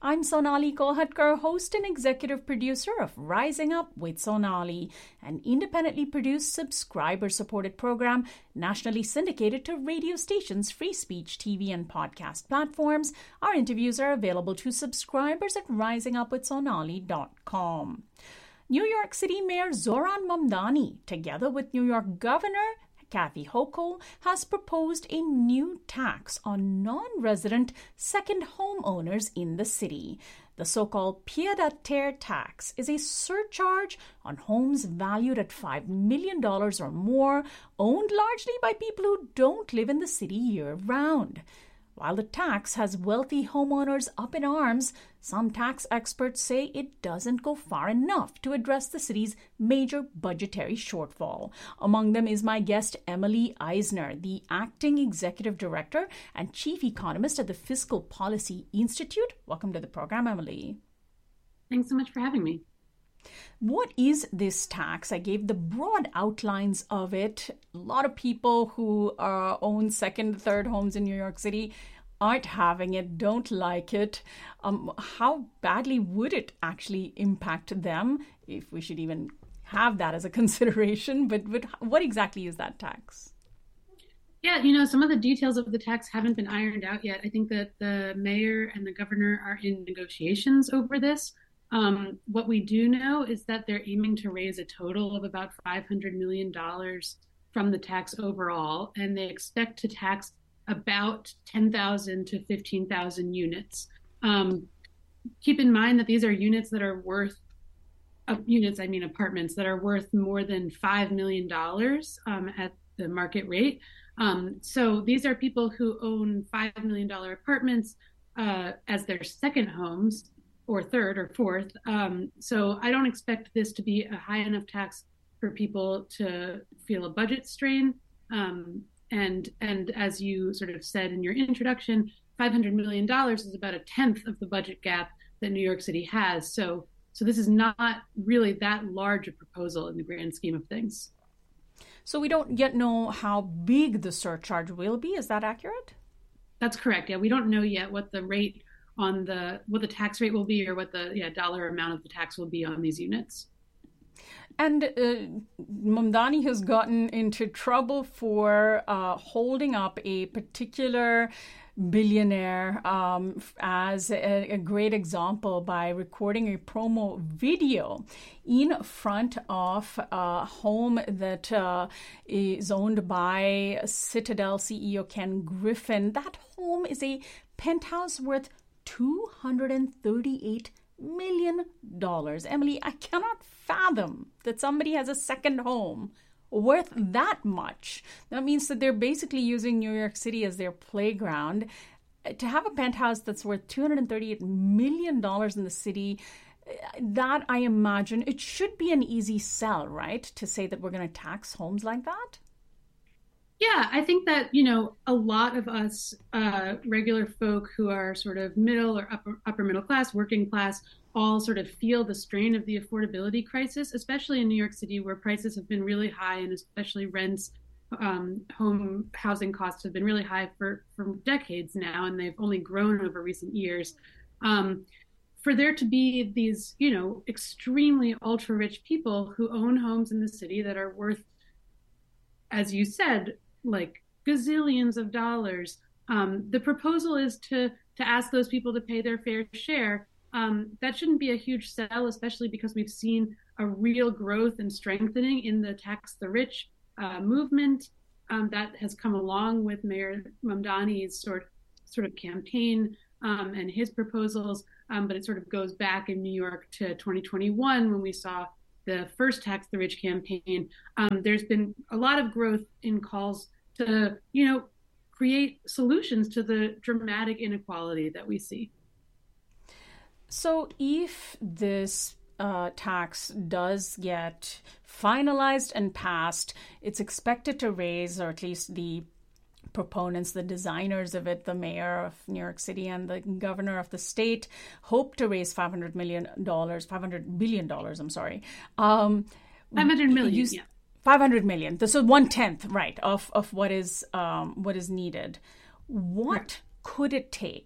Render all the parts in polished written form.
I'm Sonali Kolhatkar, host and executive producer of Rising Up with Sonali, an independently produced, subscriber-supported program nationally syndicated to radio stations, free speech, TV, and podcast platforms. Our interviews are available to subscribers at risingupwithsonali.com. New York City Mayor Zohran Mamdani, together with New York Governor Kathy Hochul, has proposed a new tax on non-resident second homeowners in the city. The so-called pied-à-terre tax is a surcharge on homes valued at $5 million or more, owned largely by people who don't live in the city year-round. While the tax has wealthy homeowners up in arms, some tax experts say it doesn't go far enough to address the city's major budgetary shortfall. Among them is my guest, Emily Eisner, the acting executive director and chief economist at the Fiscal Policy Institute. Welcome to the program, Emily. Thanks so much for having me. What is this tax? I gave the broad outlines of it. A lot of people who own second, third homes in New York City aren't having it, don't like it. How badly would it actually impact them, if we should even have that as a consideration? But what exactly is that tax? Yeah, some of the details of the tax haven't been ironed out yet. I think that the mayor and the governor are in negotiations over this. What we do know is that they're aiming to raise a total of about $500 million from the tax overall, and they expect to tax about 10,000 to 15,000 units. Keep in mind that these are units that are worth, apartments that are worth more than $5 million at the market rate. So these are people who own $5 million apartments as their second homes, or third or fourth. So I don't expect this to be a high enough tax for people to feel a budget strain. And as you sort of said in your introduction, $500 million is about a tenth of the budget gap that New York City has. So this is not really that large a proposal in the grand scheme of things. So we don't yet know how big the surcharge will be. Is that accurate? That's correct. Yeah, we don't know yet what the rate what the tax rate will be, or what the dollar amount of the tax will be on these units. And Mamdani has gotten into trouble for holding up a particular billionaire as a great example by recording a promo video in front of a home that is owned by Citadel CEO Ken Griffin. That home is a penthouse worth $238 million. Emily, I cannot fathom that somebody has a second home worth that much. That means that they're basically using New York City as their playground. To have a penthouse that's worth $238 million in the city, that I imagine it should be an easy sell, right? To say that we're going to tax homes like that? Yeah, I think that, a lot of us regular folk who are sort of middle or upper middle class, working class, all sort of feel the strain of the affordability crisis, especially in New York City, where prices have been really high, and especially rents, home housing costs have been really high for decades now, and they've only grown over recent years. For there to be these, extremely ultra-rich people who own homes in the city that are worth, as you said, like gazillions of dollars. The proposal is to ask those people to pay their fair share. That shouldn't be a huge sell, especially because we've seen a real growth and strengthening in the tax the rich movement that has come along with Mayor Mamdani's sort of campaign and his proposals. But it sort of goes back in New York to 2021 when we saw the first Tax the Rich campaign. There's been a lot of growth in calls to, create solutions to the dramatic inequality that we see. So if this tax does get finalized and passed, it's expected to raise, or at least the proponents, the designers of it, the mayor of New York City and the governor of the state, hope to raise $500 billion, I'm sorry. 500 million, yeah. 500 million. So 1/10, right, of what is needed. What could it take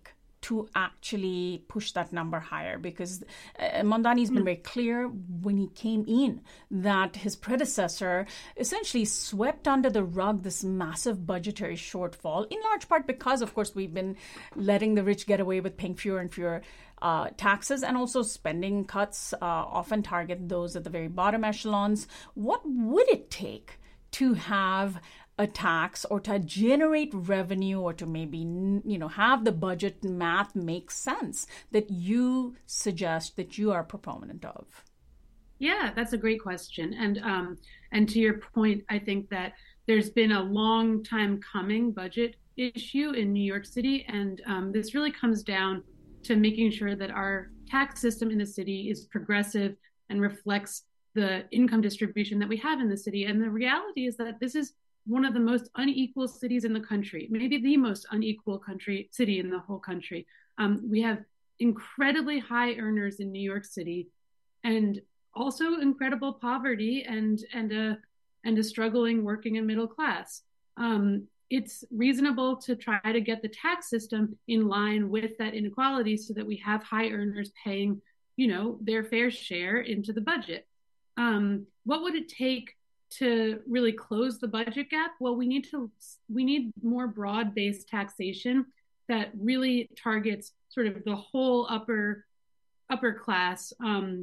to actually push that number higher? Because Mamdani's been very clear when he came in that his predecessor essentially swept under the rug this massive budgetary shortfall, in large part because, of course, we've been letting the rich get away with paying fewer and fewer taxes, and also spending cuts often target those at the very bottom echelons. What would it take to have a tax or to generate revenue or to maybe, have the budget math make sense that you suggest that you are a proponent of? Yeah, that's a great question. And to your point, I think that there's been a long time coming budget issue in New York City. And this really comes down to making sure that our tax system in the city is progressive and reflects the income distribution that we have in the city. And the reality is that this is one of the most unequal cities in the country, maybe the most unequal city in the whole country. We have incredibly high earners in New York City, and also incredible poverty and a struggling working and middle class. It's reasonable to try to get the tax system in line with that inequality so that we have high earners paying, their fair share into the budget. What would it take to really close the budget gap? Well, we need more broad-based taxation that really targets sort of the whole upper class.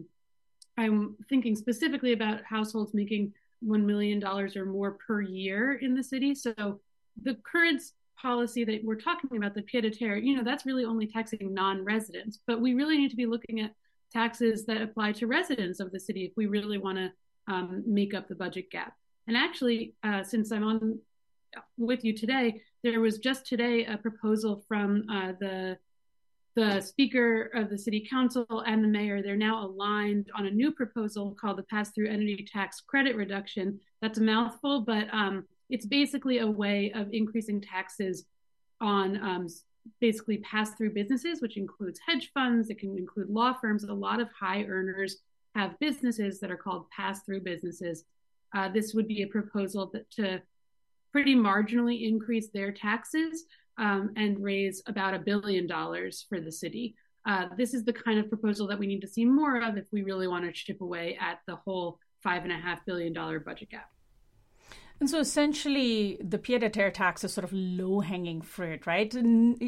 I'm thinking specifically about households making $1 million or more per year in the city. So the current policy that we're talking about, the pied-à-terre, that's really only taxing non-residents. But we really need to be looking at taxes that apply to residents of the city if we really want to make up the budget gap. And actually, since I'm on with you today, there was just today a proposal from the Speaker of the City Council and the Mayor. They're now aligned on a new proposal called the Pass-Through Entity Tax Credit Reduction. That's a mouthful, but it's basically a way of increasing taxes on basically pass-through businesses, which includes hedge funds. It can include law firms. A lot of high earners have businesses that are called pass-through businesses. This would be a proposal to pretty marginally increase their taxes and raise about $1 billion for the city. This is the kind of proposal that we need to see more of if we really want to chip away at the whole $5.5 billion budget gap. And so essentially, the pied-à-terre tax is sort of low-hanging fruit, right? And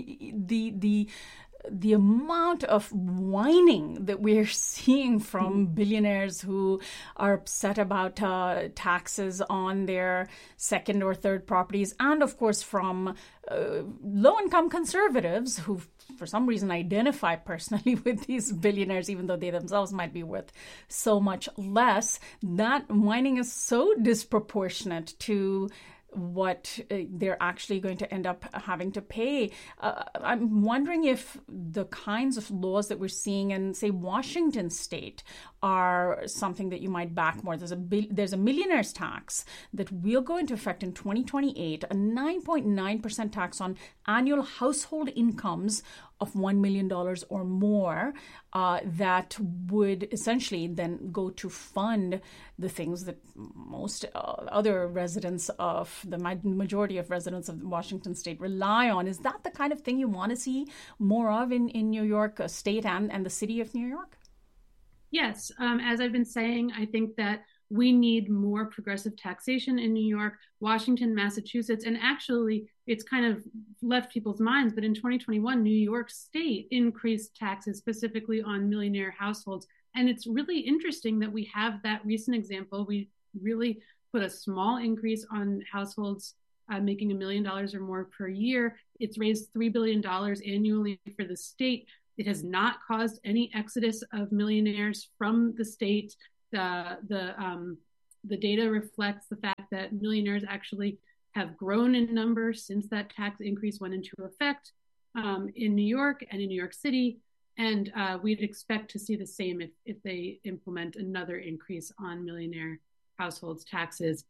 the amount of whining that we're seeing from billionaires who are upset about taxes on their second or third properties, and of course from low-income conservatives who for some reason identify personally with these billionaires, even though they themselves might be worth so much less, that whining is so disproportionate to what they're actually going to end up having to pay. I'm wondering if the kinds of laws that we're seeing in, say, Washington state are something that you might back more. There's a millionaire's tax that will go into effect in 2028, a 9.9% tax on annual household incomes of $1 million or more, that would essentially then go to fund the things that most other residents of the majority of residents of Washington state rely on. Is that the kind of thing you want to see more of in New York State and the city of New York? Yes. As I've been saying, I think that we need more progressive taxation in New York, Washington, Massachusetts, and actually it's kind of left people's minds, but in 2021, New York State increased taxes specifically on millionaire households. And it's really interesting that we have that recent example. We really put a small increase on households making $1 million or more per year. It's raised $3 billion annually for the state. It has not caused any exodus of millionaires from the state. The data reflects the fact that millionaires actually have grown in numbers since that tax increase went into effect in New York and in New York City. And we'd expect to see the same if they implement another increase on millionaire households' taxes.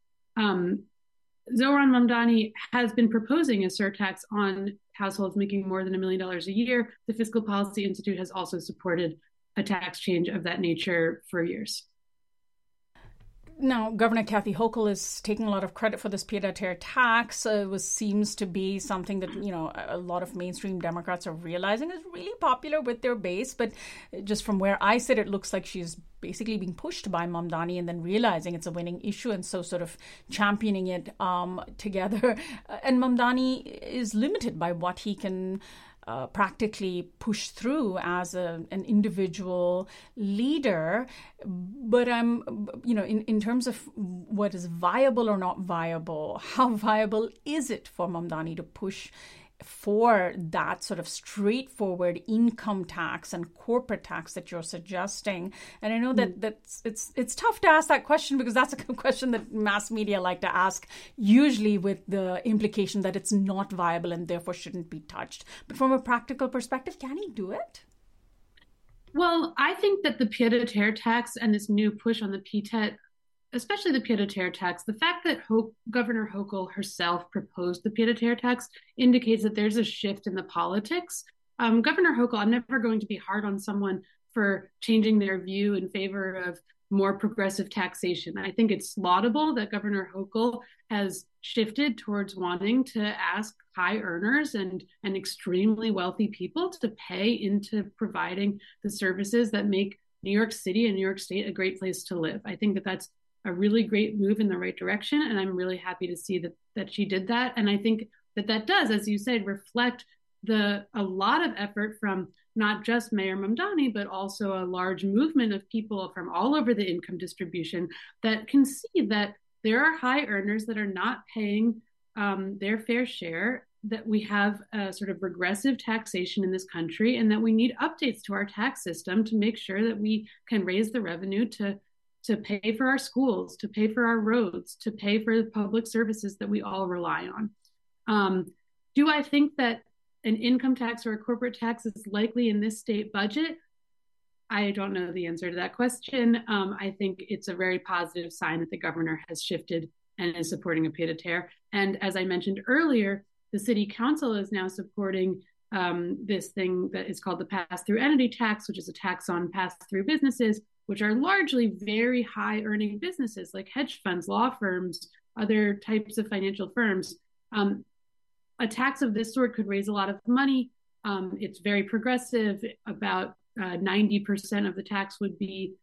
Zohran Mamdani has been proposing a surtax on households making more than $1 million a year. The Fiscal Policy Institute has also supported a tax change of that nature for years. Now, Governor Kathy Hochul is taking a lot of credit for this pied-à-terre tax. Seems to be something that, a lot of mainstream Democrats are realizing is really popular with their base. But just from where I sit, it looks like she's basically being pushed by Mamdani and then realizing it's a winning issue and so sort of championing it together. And Mamdani is limited by what he can practically push through as an individual leader. But in terms of what is viable or not viable, how viable is it for Mamdani to push for that sort of straightforward income tax and corporate tax that you're suggesting? And I know that it's tough to ask that question because that's a question that mass media like to ask, usually with the implication that it's not viable and therefore shouldn't be touched. But from a practical perspective, can he do it? Well, I think that the pied-à-terre tax and this new push on the PTET, especially the pied-à-terre tax, the fact that Governor Hochul herself proposed the pied-à-terre tax indicates that there's a shift in the politics. Governor Hochul, I'm never going to be hard on someone for changing their view in favor of more progressive taxation. I think it's laudable that Governor Hochul has shifted towards wanting to ask high earners and extremely wealthy people to pay into providing the services that make New York City and New York State a great place to live. I think that that's a really great move in the right direction. And I'm really happy to see that she did that. And I think that does, as you said, reflect a lot of effort from not just Mayor Mamdani, but also a large movement of people from all over the income distribution that can see that there are high earners that are not paying their fair share, that we have a sort of regressive taxation in this country, and that we need updates to our tax system to make sure that we can raise the revenue to pay for our schools, to pay for our roads, to pay for the public services that we all rely on. Do I think that an income tax or a corporate tax is likely in this state budget? I don't know the answer to that question. I think it's a very positive sign that the governor has shifted and is supporting a pied-à-terre. And as I mentioned earlier, the city council is now supporting this thing that is called the pass-through entity tax, which is a tax on pass-through businesses, which are largely very high earning businesses like hedge funds, law firms, other types of financial firms. A tax of this sort could raise a lot of money. It's very progressive. About 90% of the tax would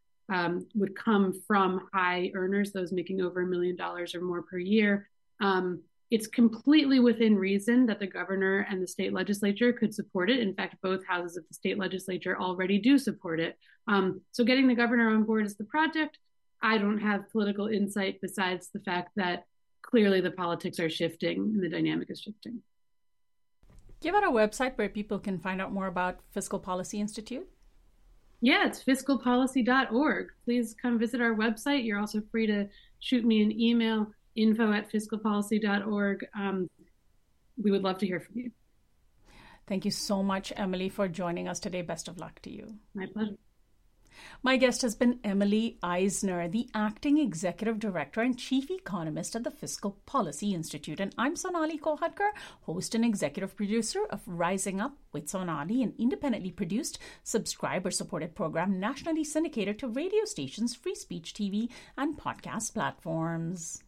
come from high earners, those making over $1 million or more per year. It's completely within reason that the governor and the state legislature could support it. In fact, both houses of the state legislature already do support it. So getting the governor on board is the project. I don't have political insight besides the fact that clearly the politics are shifting and the dynamic is shifting. Do you have a website where people can find out more about Fiscal Policy Institute? Yeah, it's fiscalpolicy.org. Please come visit our website. You're also free to shoot me an email, info@fiscalpolicy.org. We would love to hear from you. Thank you so much, Emily, for joining us today. Best of luck to you. My pleasure. My guest has been Emily Eisner, the Acting Executive Director and Chief Economist at the Fiscal Policy Institute. And I'm Sonali Kolhatkar, host and executive producer of Rising Up with Sonali, an independently produced, subscriber-supported program nationally syndicated to radio stations, free speech TV, and podcast platforms.